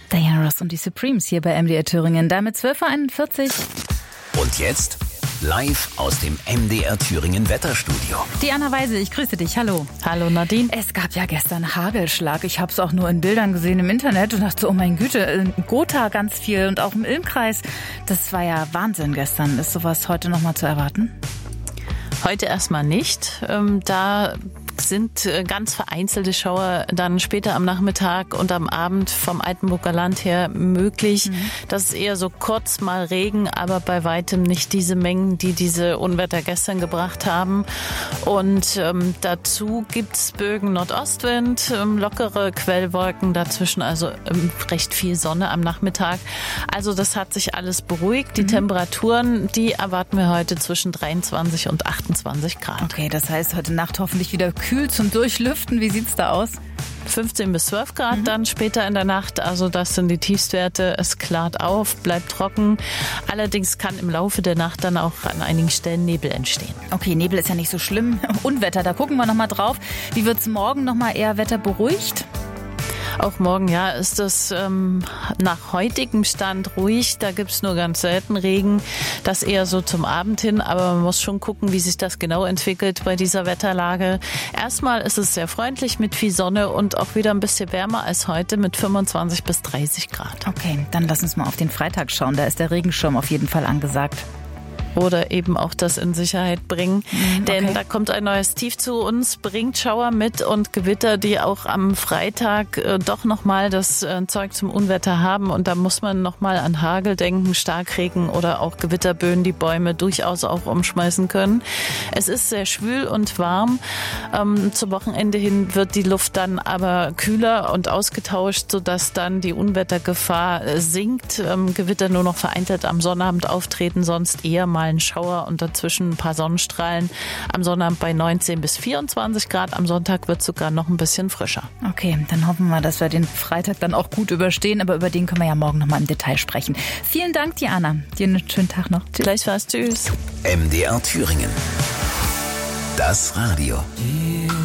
Diana Ross und die Supremes hier bei MDR Thüringen. Damit 12:41 Uhr. Und jetzt live aus dem MDR Thüringen Wetterstudio. Diana Weise, ich grüße dich. Hallo. Hallo Nadine. Es gab ja gestern Hagelschlag. Ich habe es auch nur in Bildern gesehen im Internet und dachte so, oh mein Güte, in Gotha ganz viel und auch im Ilmkreis. Das war ja Wahnsinn gestern. Ist sowas heute noch mal zu erwarten? Heute erstmal nicht. Da sind ganz vereinzelte Schauer dann später am Nachmittag und am Abend vom Altenburger Land her möglich. Das ist eher so kurz mal Regen, aber bei weitem nicht diese Mengen, die diese Unwetter gestern gebracht haben. Und dazu gibt's Bögen Nordostwind, lockere Quellwolken dazwischen, also recht viel Sonne am Nachmittag. Also das hat sich alles beruhigt. Die Temperaturen, die erwarten wir heute zwischen 23 und 28 Grad. Okay, das heißt heute Nacht hoffentlich wieder kühl zum Durchlüften. Wie sieht's da aus? 15 bis 12 Grad dann später in der Nacht. Also das sind die Tiefstwerte. Es klart auf, bleibt trocken. Allerdings kann im Laufe der Nacht dann auch an einigen Stellen Nebel entstehen. Okay, Nebel ist ja nicht so schlimm. Unwetter, da gucken wir noch mal drauf. Wie wird's morgen noch mal eher wetterberuhigt? Auch morgen, ja, ist es nach heutigem Stand ruhig. Da gibt's nur ganz selten Regen. Das eher so zum Abend hin. Aber man muss schon gucken, wie sich das genau entwickelt bei dieser Wetterlage. Erstmal ist es sehr freundlich mit viel Sonne und auch wieder ein bisschen wärmer als heute mit 25 bis 30 Grad. Okay, dann lass uns mal auf den Freitag schauen. Da ist der Regenschirm auf jeden Fall angesagt. Oder eben auch das in Sicherheit bringen. Denn da kommt ein neues Tief zu uns, bringt Schauer mit und Gewitter, die auch am Freitag doch nochmal das Zeug zum Unwetter haben. Und da muss man nochmal an Hagel denken, Starkregen oder auch Gewitterböen, die Bäume durchaus auch umschmeißen können. Es ist sehr schwül und warm. Zum Wochenende hin wird die Luft dann aber kühler und ausgetauscht, sodass dann die Unwettergefahr sinkt. Gewitter nur noch vereinzelt am Sonnabend auftreten, sonst eher mal ein Schauer und dazwischen ein paar Sonnenstrahlen. Am Sonnabend bei 19 bis 24 Grad. Am Sonntag wird es sogar noch ein bisschen frischer. Okay, dann hoffen wir, dass wir den Freitag dann auch gut überstehen. Aber über den können wir ja morgen noch mal im Detail sprechen. Vielen Dank, Diana. Dir einen schönen Tag noch. Tschüss. Gleichfalls. Tschüss. MDR Thüringen. Das Radio.